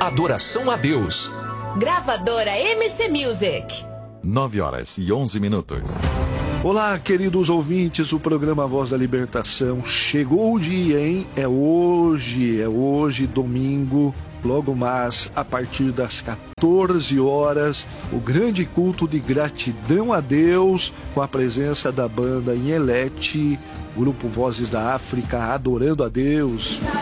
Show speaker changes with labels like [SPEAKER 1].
[SPEAKER 1] Adoração a Deus.
[SPEAKER 2] Gravadora MC Music.
[SPEAKER 3] 9h11.
[SPEAKER 4] Olá, queridos ouvintes, o programa Voz da Libertação. Chegou o dia, hein? É hoje, domingo, logo mais, a partir das 14 horas, o grande culto de gratidão a Deus, com a presença da banda Inhelete, grupo Vozes da África, adorando a Deus.